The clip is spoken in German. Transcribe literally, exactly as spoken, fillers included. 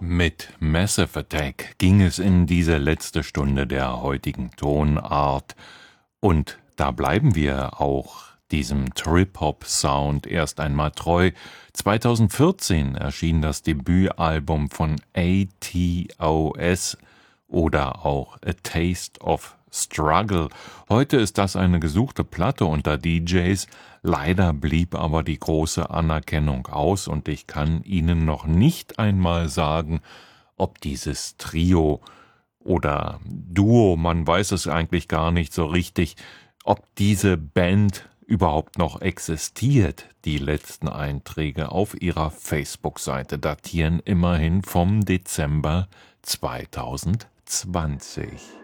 Mit Massive Attack ging es in diese letzte Stunde der heutigen Tonart und da bleiben wir auch diesem Trip-Hop-Sound erst einmal treu. zweitausendvierzehn erschien das Debütalbum von A T O S oder auch A Taste of Struggle. Heute ist das eine gesuchte Platte unter D Js. Leider blieb aber die große Anerkennung aus und ich kann Ihnen noch nicht einmal sagen, ob dieses Trio oder Duo, man weiß es eigentlich gar nicht so richtig, ob diese Band überhaupt noch existiert. Die letzten Einträge auf ihrer Facebook-Seite datieren immerhin vom Dezember zweitausendzwanzig.